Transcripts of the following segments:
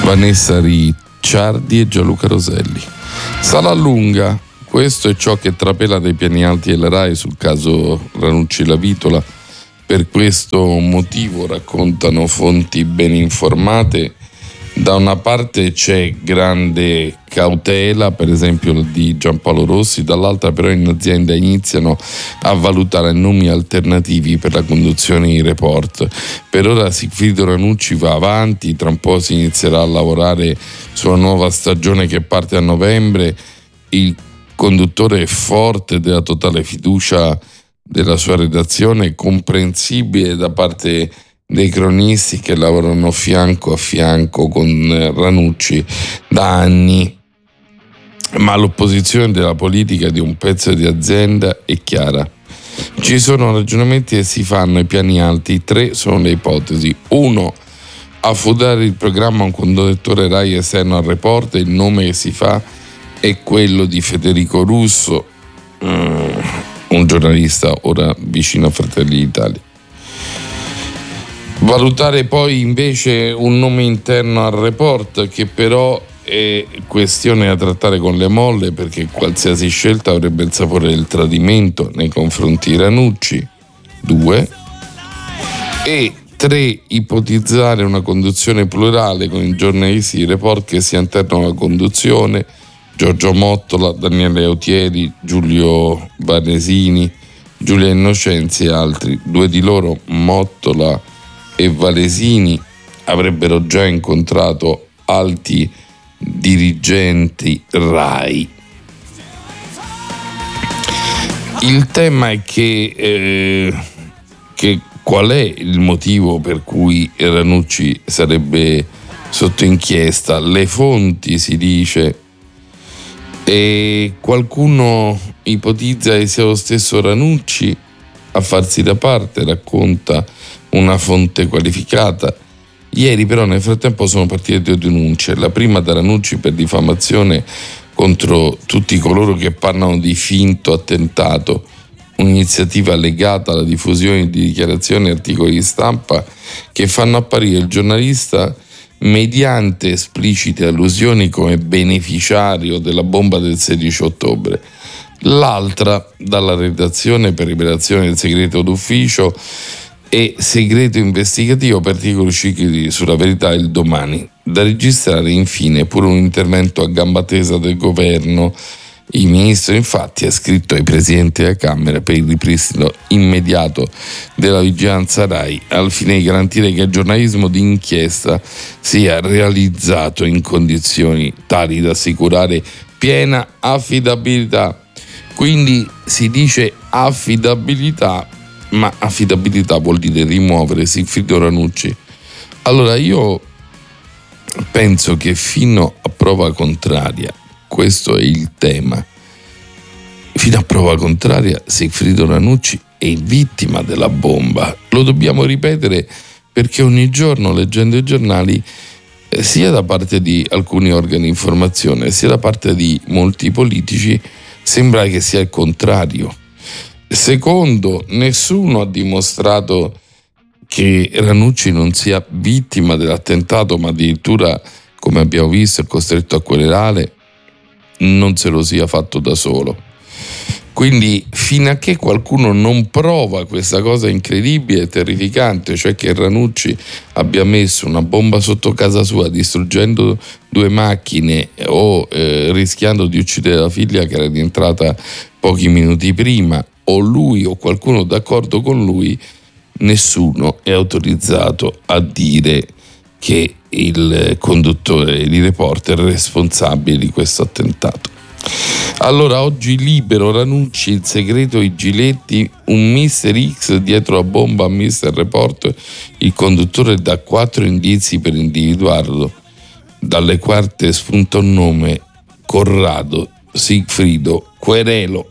Vanessa Ricciardi e Gianluca Roselli. Sarà lunga, questo è ciò che trapela dai piani alti della RAI sul caso Ranucci Lavitola. Per questo motivo, raccontano fonti ben informate, da una parte c'è grande cautela, per esempio di Giampaolo Rossi, dall'altra però in azienda iniziano a valutare nomi alternativi per la conduzione di Report. Per ora Sigfrido Ranucci va avanti, tra un po' si inizierà a lavorare sulla nuova stagione che parte a novembre. Il conduttore è forte della totale fiducia della sua redazione, comprensibile da parte dei cronisti che lavorano fianco a fianco con Ranucci da anni, ma l'opposizione della politica di un pezzo di azienda è chiara. Ci sono ragionamenti che si fanno ai piani alti, 3 sono le ipotesi. 1, affidare il programma a un conduttore RAI esterno al Report, il nome che si fa è quello di Federico Russo, un giornalista ora vicino a Fratelli d'Italia. Valutare poi invece un nome interno al Report, che però è questione da trattare con le molle, perché qualsiasi scelta avrebbe il sapore del tradimento nei confronti di Ranucci. 2. E 3, ipotizzare una conduzione plurale con i giornalisti di Report che si alternano alla conduzione: Giorgio Mottola, Daniele Autieri, Giulio Varesini, Giulia Innocenzi e altri. 2 di loro, Mottola e Valesini, avrebbero già incontrato alti dirigenti RAI. Il tema è che qual è il motivo per cui Ranucci sarebbe sotto inchiesta? Le fonti, si dice, e qualcuno ipotizza che sia lo stesso Ranucci a farsi da parte, racconta una fonte qualificata. Ieri però nel frattempo sono partite 2 denunce, la prima da Ranucci per diffamazione contro tutti coloro che parlano di finto attentato, un'iniziativa legata alla diffusione di dichiarazioni e articoli di stampa che fanno apparire il giornalista mediante esplicite allusioni come beneficiario della bomba del 16 ottobre. L'altra dalla redazione per rivelazione del segreto d'ufficio e segreto investigativo per articoli usciti sulla Verità e il Domani. Da registrare infine pure un intervento a gamba tesa del governo. Il ministro infatti ha scritto ai presidenti della Camera per il ripristino immediato della vigilanza RAI al fine di garantire che il giornalismo di inchiesta sia realizzato in condizioni tali da assicurare piena affidabilità. Quindi si dice affidabilità, ma affidabilità vuol dire rimuovere Sigfrido Ranucci. Allora io penso che fino a prova contraria, questo è il tema, fino a prova contraria Sigfrido Ranucci è vittima della bomba. Lo dobbiamo ripetere perché ogni giorno, leggendo i giornali, sia da parte di alcuni organi di informazione sia da parte di molti politici, sembra che sia il contrario. Secondo, nessuno ha dimostrato che Ranucci non sia vittima dell'attentato, ma addirittura, come abbiamo visto, è costretto a querelare, non se lo sia fatto da solo. Quindi fino a che qualcuno non prova questa cosa incredibile e terrificante, cioè che Ranucci abbia messo una bomba sotto casa sua distruggendo 2 macchine o rischiando di uccidere la figlia che era rientrata pochi minuti prima, o lui o qualcuno d'accordo con lui, nessuno è autorizzato a dire che il conduttore di Report è responsabile di questo attentato. Allora oggi Libero, Ranucci, il segreto, i giletti, un Mister X dietro la bomba a Mister Report, il conduttore dà 4 indizi per individuarlo. Dalle quarte spunta un nome: Corrado Sigfrido Querelo.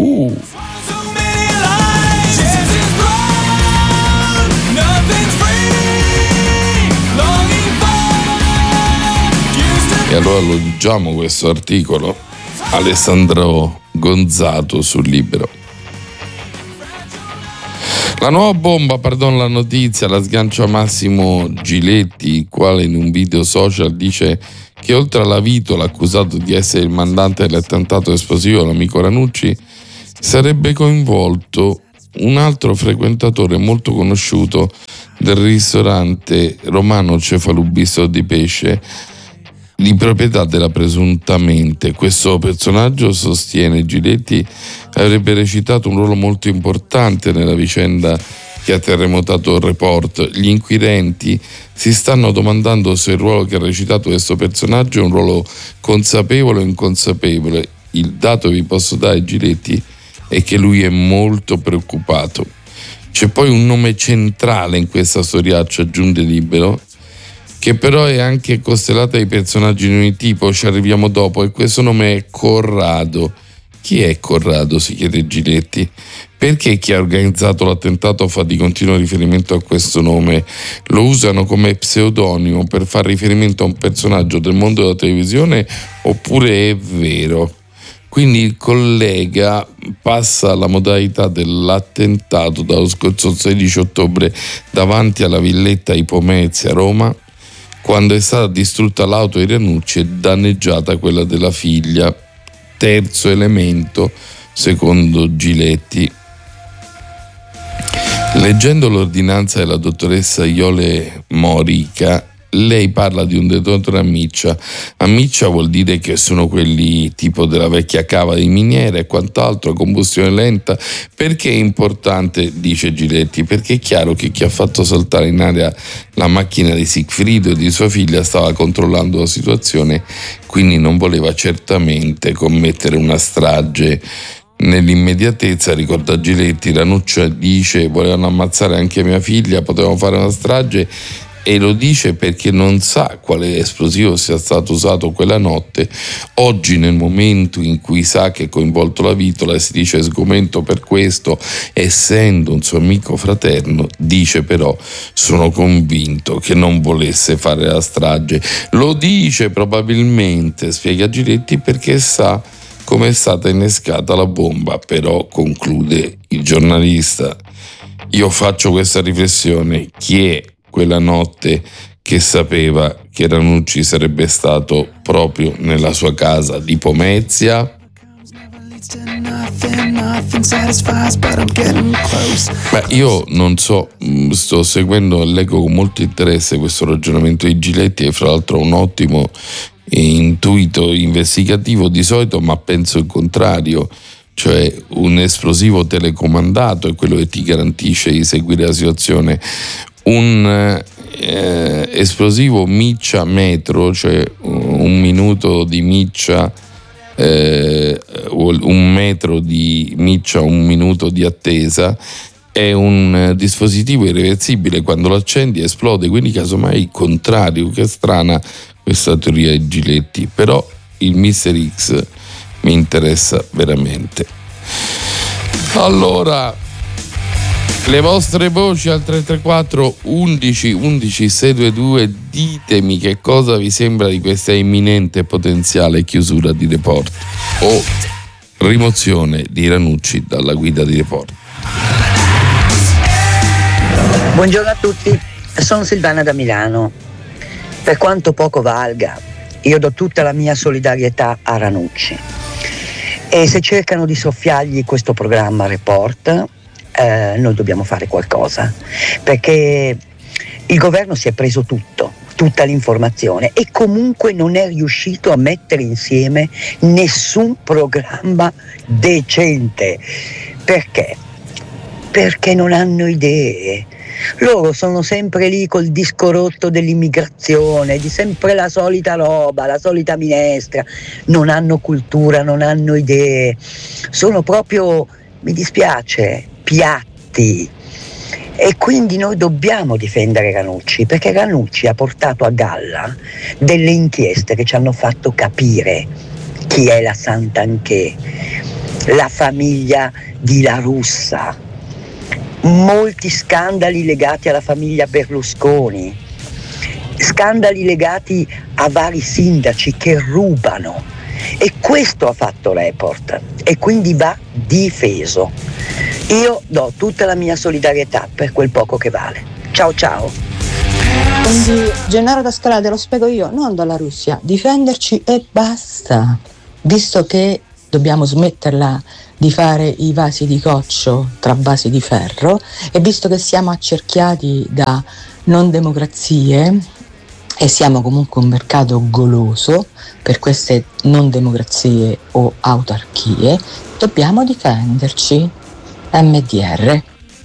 E allora lo leggiamo questo articolo. Alessandro Gonzato sul Libero. La nuova bomba, pardon la notizia, la sgancia Massimo Giletti, il quale in un video social dice che oltre alla Vito, l'accusato di essere il mandante dell'attentato esplosivo all'amico Ranucci, sarebbe coinvolto un altro frequentatore molto conosciuto del ristorante romano Cefalubistro di Pesce, di proprietà della presuntamente. Questo personaggio, sostiene Giletti, avrebbe recitato un ruolo molto importante nella vicenda che ha terremotato il Report. Gli inquirenti si stanno domandando se il ruolo che ha recitato questo personaggio è un ruolo consapevole o inconsapevole. Il dato vi posso dare, Giletti, è che lui è molto preoccupato. C'è poi un nome centrale in questa storiaccia, aggiunge Libero, che però è anche costellata di personaggi di ogni tipo, ci arriviamo dopo, e questo nome è Corrado. Chi è Corrado? Si chiede Giletti. Perché chi ha organizzato l'attentato fa di continuo riferimento a questo nome? Lo usano come pseudonimo per far riferimento a un personaggio del mondo della televisione oppure è vero? Quindi il collega passa alla modalità dell'attentato dallo scorso 16 ottobre davanti alla villetta Ipomezia a Roma, quando è stata distrutta l'auto di Ranucci e danneggiata quella della figlia. Terzo elemento, secondo Giletti. Leggendo l'ordinanza della dottoressa Iole Morica, lei parla di un detonatore a miccia. A miccia vuol dire che sono quelli tipo della vecchia cava di miniera e quant'altro, combustione lenta. Perché è importante, dice Giletti? Perché è chiaro che chi ha fatto saltare in aria la macchina di Sigfrido e di sua figlia stava controllando la situazione, quindi non voleva certamente commettere una strage. Nell'immediatezza, ricorda Giletti, Ranucci dice: volevano ammazzare anche mia figlia, potevano fare una strage. E lo dice perché non sa quale esplosivo sia stato usato quella notte. Oggi, nel momento in cui sa che è coinvolto la Vitola e si dice sgomento per questo, essendo un suo amico fraterno, dice però: sono convinto che non volesse fare la strage. Lo dice probabilmente, spiega Giletti, perché sa come è stata innescata la bomba. Però, conclude il giornalista, io faccio questa riflessione: chi è quella notte che sapeva che Ranucci sarebbe stato proprio nella sua casa di Pomezia? Beh, io non so, sto seguendo e leggo con molto interesse questo ragionamento di Giletti, e fra l'altro un ottimo intuito investigativo di solito, ma penso il contrario. Cioè, un esplosivo telecomandato è quello che ti garantisce di seguire la situazione. Un esplosivo miccia metro, cioè un minuto di miccia, un metro di miccia, un minuto di attesa, è un dispositivo irreversibile. Quando lo accendi esplode, quindi casomai il contrario. Che strana questa teoria di Giletti, però il Mister X mi interessa veramente. Allora, le vostre voci al 334 11 11 622, ditemi che cosa vi sembra di questa imminente potenziale chiusura di Report o rimozione di Ranucci dalla guida di Report. Buongiorno a tutti, sono Silvana da Milano. Per quanto poco valga, io do tutta la mia solidarietà a Ranucci, e se cercano di soffiargli questo programma Report, noi dobbiamo fare qualcosa, perché il governo si è preso tutta l'informazione, e comunque non è riuscito a mettere insieme nessun programma decente. Perché? Perché non hanno idee. Loro sono sempre lì col disco rotto dell'immigrazione, di sempre la solita roba, la solita minestra. Non hanno cultura, non hanno idee, sono proprio, mi dispiace, piatti. E quindi noi dobbiamo difendere Ranucci, perché Ranucci ha portato a galla delle inchieste che ci hanno fatto capire chi è la Santanchè, la famiglia di La Russa, molti scandali legati alla famiglia Berlusconi, scandali legati a vari sindaci che rubano. E questo ha fatto Report, e quindi va difeso. Io do tutta la mia solidarietà per quel poco che vale. Ciao ciao. Quindi Gennaro D'Ascalà, te lo spiego io, non dalla Russia, difenderci e basta, visto che dobbiamo smetterla di fare i vasi di coccio tra vasi di ferro, e visto che siamo accerchiati da non democrazie e siamo comunque un mercato goloso per queste non democrazie o autarchie, dobbiamo difenderci. MDR.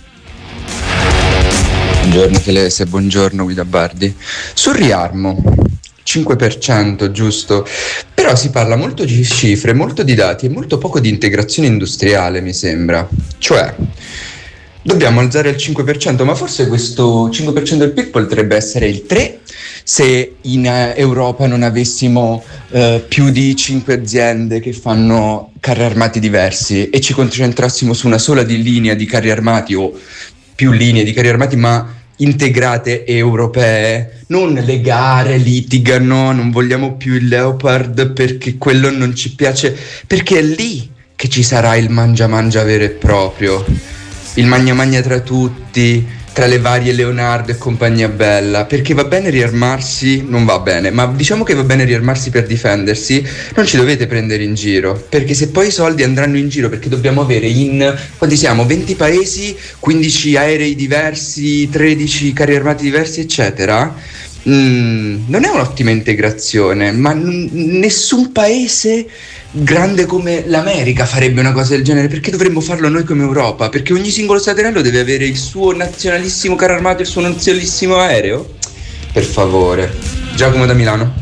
Buongiorno Telese, buongiorno Guida Bardi. Sul riarmo, 5% giusto, però si parla molto di cifre, molto di dati e molto poco di integrazione industriale, mi sembra. Cioè, dobbiamo alzare il 5%, ma forse questo 5% del PIL potrebbe essere il 3% se in Europa non avessimo più di 5 aziende che fanno carri armati diversi e ci concentrassimo su una sola linea di carri armati o più linee di carri armati ma integrate europee. Non le gare litigano, non vogliamo più il Leopard perché quello non ci piace, perché è lì che ci sarà il mangia vero e proprio, il magna tra tutti, tra le varie Leonardo e compagnia bella. Perché va bene riarmarsi, non va bene, ma diciamo che va bene riarmarsi per difendersi. Non ci dovete prendere in giro, perché se poi i soldi andranno in giro, perché dobbiamo avere in, quanti siamo? 20 paesi, 15 aerei diversi, 13 carri armati diversi, eccetera. Non è un'ottima integrazione, ma nessun paese grande come l'America farebbe una cosa del genere. Perché dovremmo farlo noi come Europa? Perché ogni singolo staterello deve avere il suo nazionalissimo carro armato e il suo nazionalissimo aereo? Per favore. Giacomo da Milano.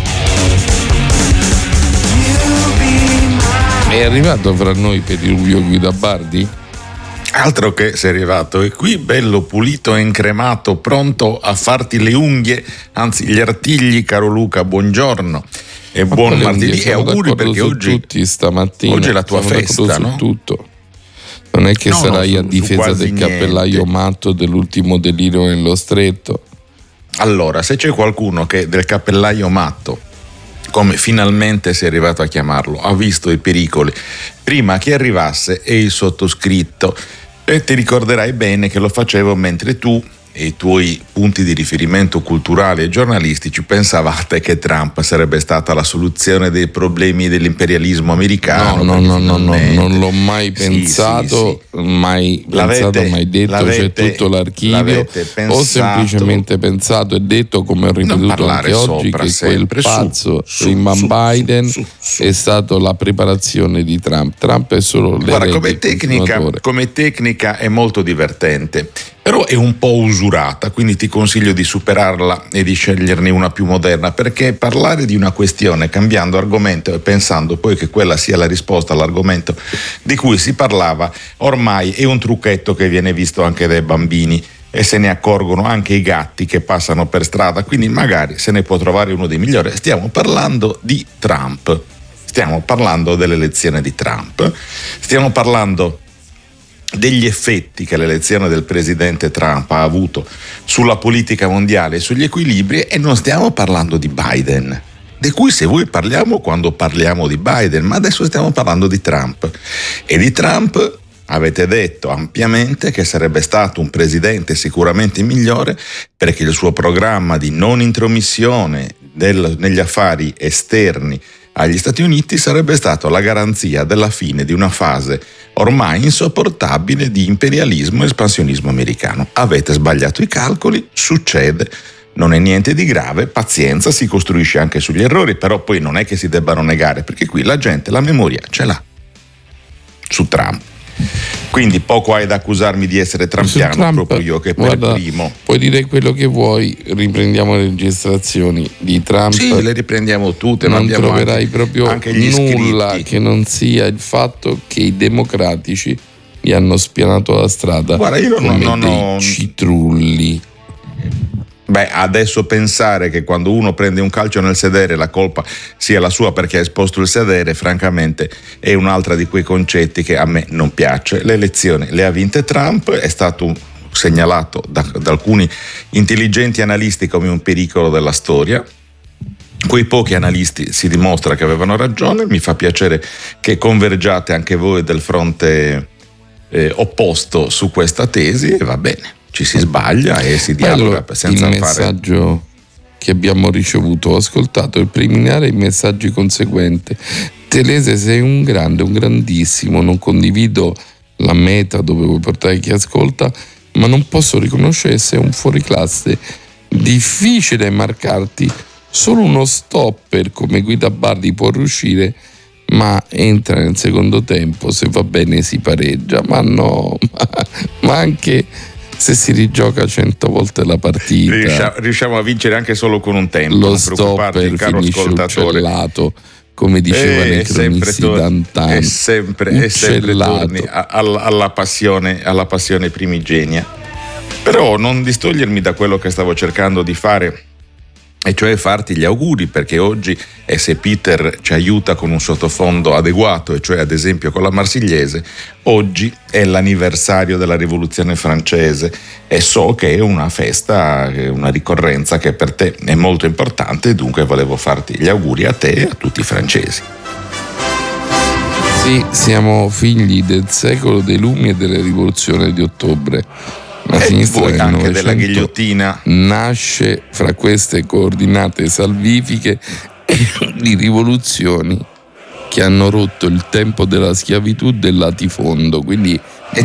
È arrivato fra noi per il Rio Guida Bardi? Altro che sei arrivato, e qui bello pulito e incremato, pronto a farti le unghie, anzi gli artigli, caro Luca, buongiorno e buon martedì e auguri, perché oggi è la tua festa, no? Su tutto. Non è che sarai a difesa del cappellaio matto dell'ultimo delirio nello stretto. Allora, se c'è qualcuno che del cappellaio matto, come finalmente sei arrivato a chiamarlo, ha visto i pericoli prima che arrivasse, è il sottoscritto. E ti ricorderai bene che lo facevo mentre tu e i tuoi punti di riferimento culturali e giornalistici pensavate che Trump sarebbe stata la soluzione dei problemi dell'imperialismo americano. No, non l'ho mai pensato, mai detto, c'è tutto l'archivio. Ho semplicemente pensato e detto, come ho ripetuto anche oggi, che quel pazzo Freeman Biden è stato la preparazione di Trump. Trump è solo l'erede. Come tecnica è molto divertente, però è un po' usurata, quindi ti consiglio di superarla e di sceglierne una più moderna, perché parlare di una questione cambiando argomento e pensando poi che quella sia la risposta all'argomento di cui si parlava ormai è un trucchetto che viene visto anche dai bambini e se ne accorgono anche i gatti che passano per strada, quindi magari se ne può trovare uno dei migliori. Stiamo parlando di Trump, stiamo parlando dell'elezione di Trump, stiamo parlando degli effetti che l'elezione del presidente Trump ha avuto sulla politica mondiale e sugli equilibri, e non stiamo parlando di Biden, di cui se vuoi parliamo quando parliamo di Biden, ma adesso stiamo parlando di Trump. E di Trump avete detto ampiamente che sarebbe stato un presidente sicuramente migliore perché il suo programma di non intromissione negli affari esterni agli Stati Uniti sarebbe stato la garanzia della fine di una fase ormai insopportabile di imperialismo e espansionismo americano. Avete sbagliato i calcoli, succede, non è niente di grave, pazienza, si costruisce anche sugli errori, però poi non è che si debbano negare, perché qui la gente la memoria ce l'ha su Trump. Quindi poco hai da accusarmi di essere trampiano, Trump, proprio io che per primo. Puoi dire quello che vuoi, riprendiamo le registrazioni di Trump. Sì, le riprendiamo tutte. Non troverai proprio anche gli nulla iscritti che non sia il fatto che i democratici gli hanno spianato la strada. Guarda, io come dei citrulli. Beh, adesso pensare che quando uno prende un calcio nel sedere la colpa sia la sua perché ha esposto il sedere, francamente è un'altra di quei concetti che a me non piace. Le elezioni le ha vinte Trump, è stato segnalato da alcuni intelligenti analisti come un pericolo della storia. Quei pochi analisti si dimostra che avevano ragione. Mi fa piacere che convergiate anche voi del fronte opposto su questa tesi e va bene, ci si sbaglia e si dialoga senza il messaggio che abbiamo ricevuto. Ho ascoltato il preliminare e i messaggi conseguenti. Telese, sei un grande, un grandissimo, non condivido la meta dove vuoi portare chi ascolta, ma non posso riconoscere che sei un fuoriclasse. Difficile marcarti, solo uno stopper come Guida Bardi può riuscire, ma entra nel secondo tempo, se va bene si pareggia. Ma no, ma anche se si rigioca 100 volte la partita riusciamo a vincere anche solo con un tempo. Lo stopper finisce uccellato, come dicevano i cronisti d'antanno. E sempre torni alla passione primigenia. Però non distogliermi da quello che stavo cercando di fare, e cioè farti gli auguri, perché oggi, e se Peter ci aiuta con un sottofondo adeguato, e cioè ad esempio con la Marsigliese, oggi è l'anniversario della Rivoluzione francese e so che è una festa, una ricorrenza che per te è molto importante, dunque volevo farti gli auguri a te e a tutti i francesi. Sì, siamo figli del secolo dei lumi e delle rivoluzioni di ottobre. La sinistra del anche della ghigliottina nasce fra queste coordinate salvifiche di rivoluzioni che hanno rotto il tempo della schiavitù del latifondo, quindi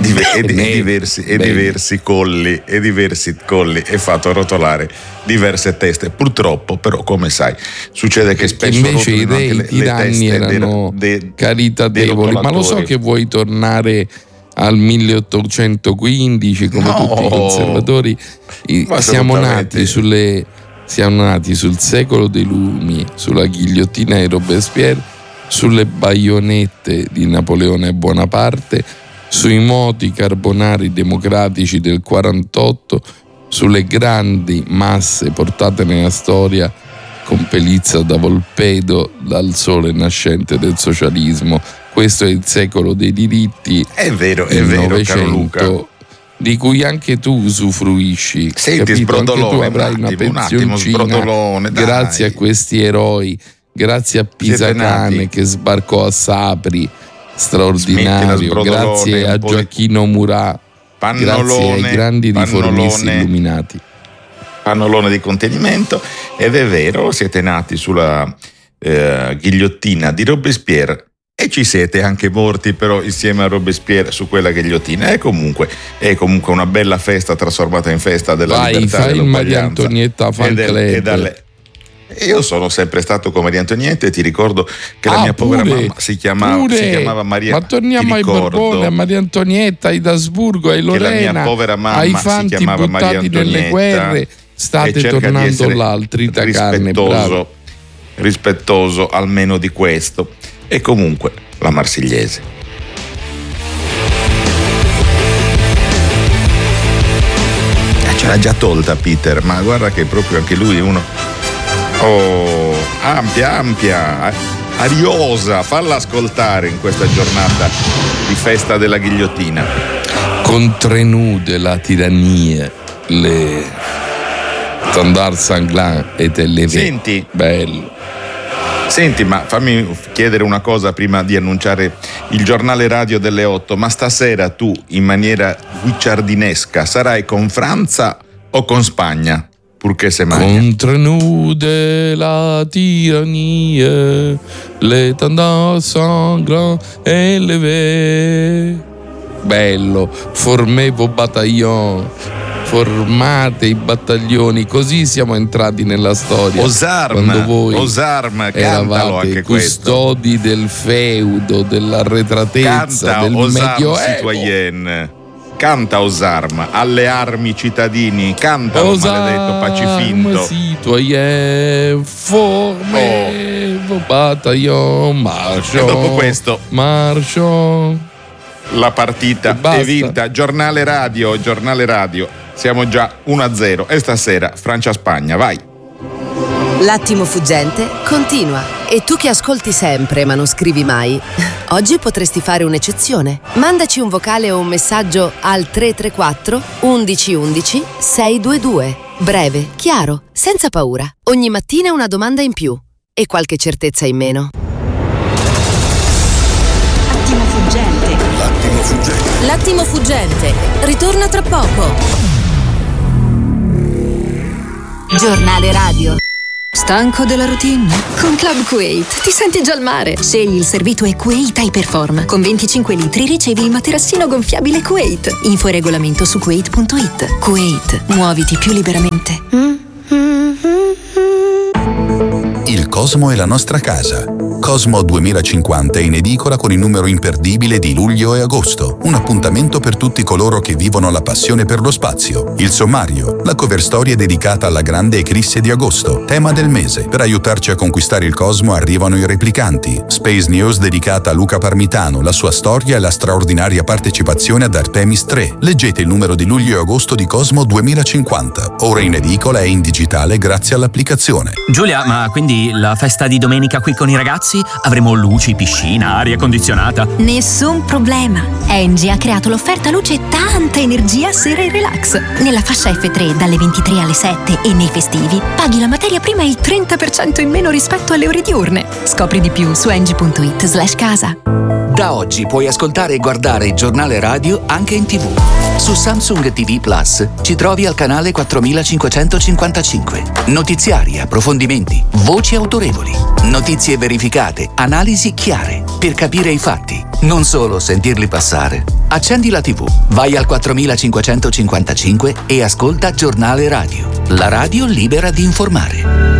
diversi colli e fatto rotolare diverse teste. Purtroppo, però, come sai, succede che spesso invece i re tiranni erano caritatevoli. Ma lo so che vuoi tornare al 1815 come tutti i conservatori. Siamo nati sul secolo dei lumi, sulla ghigliottina di Robespierre, sulle baionette di Napoleone Bonaparte, sui moti carbonari democratici del 48, sulle grandi masse portate nella storia con pelizza da Volpedo dal sole nascente del socialismo. Questo è il secolo dei diritti. È vero, caro Luca, di cui anche tu usufruisci. Senti, sbrodolone, anche tu avrai una pensioncina grazie a questi eroi, grazie a Pisacane che sbarcò a Sapri, straordinario, grazie a Gioacchino Murat, grazie ai grandi riformisti illuminati. Pannolone di contenimento. Ed è vero, siete nati sulla ghigliottina di Robespierre e ci siete anche morti però insieme a Robespierre su quella ghigliottina. È comunque una bella festa trasformata in festa della libertà. Fai il Maria Antonietta fan club. Io sono sempre stato come Maria Antonietta e ti ricordo che la mia povera mamma si chiamava Maria. Ma torniamo ai Borbone, a Maria Antonietta, ai D'Asburgo, ai Lorena, che la mia povera mamma ai fanti si chiamava Maria buttati nelle guerre. State tornando là al tritacarne, rispettoso almeno di questo. E comunque la Marsigliese. Ce l'ha già tolta Peter, ma guarda che proprio anche lui è uno ampia, ariosa. Falla ascoltare in questa giornata di festa della ghigliottina. Contrenude la tirannia, le standard sanglant et élevé. Senti, bello. Senti, ma fammi chiedere una cosa prima di annunciare il giornale radio delle 8. Ma stasera tu, in maniera guicciardinesca, sarai con Francia o con Spagna? Purché se mai. Contrenude la tirannia, le tendanze sanglantes et élevées. Bello, formevo bataillon. Formate i battaglioni, così siamo entrati nella storia. Osarm, cantalo anche questo. Custodi del feudo, dell'arretratezza, canta del Medioevo. Citoyen. Canta Osarm, alle armi cittadini, canta maledetto pacifinto. Citoyen, formevo bataillon, marcio. E dopo questo marcio. La partita è vinta. Giornale radio. Siamo già 1-0 e stasera Francia-Spagna, vai. L'attimo fuggente continua. E tu che ascolti sempre ma non scrivi mai, oggi potresti fare un'eccezione. Mandaci un vocale o un messaggio al 334 11 11 622. Breve, chiaro, senza paura. Ogni mattina una domanda in più e qualche certezza in meno. Attimo fuggente. fuggente. L'attimo fuggente ritorna tra poco. Giornale radio. Stanco della routine? Con Club Kuwait ti senti già al mare. Scegli il servito e Kuwait Hyperform. Con 25 litri ricevi il materassino gonfiabile Kuwait. Info e regolamento su kuwait.it. Kuwait, muoviti più liberamente. Il Cosmo è la nostra casa. Cosmo 2050 è in edicola con il numero imperdibile di luglio e agosto. Un appuntamento per tutti coloro che vivono la passione per lo spazio. Il sommario, la cover story è dedicata alla grande eclisse di agosto, tema del mese. Per aiutarci a conquistare il Cosmo arrivano i replicanti. Space News dedicata a Luca Parmitano, la sua storia e la straordinaria partecipazione ad Artemis 3. Leggete il numero di luglio e agosto di Cosmo 2050. Ora in edicola e in digitale grazie all'applicazione. Giulia, ma quindi la festa di domenica qui con i ragazzi? Avremo luci, piscina, aria condizionata? Nessun problema. Engie ha creato l'offerta luce tanta energia sera e relax. Nella fascia F3 dalle 23 alle 7 e nei festivi paghi la materia prima il 30% in meno rispetto alle ore diurne. Scopri di più su engie.it/casa. Da oggi puoi ascoltare e guardare il giornale radio anche in TV. Su Samsung TV Plus ci trovi al canale 4555. Notiziari, approfondimenti, voci autorevoli, notizie verificate, analisi chiare, per capire i fatti, non solo sentirli passare. Accendi la TV, vai al 4555 e ascolta Giornale Radio. La radio libera di informare.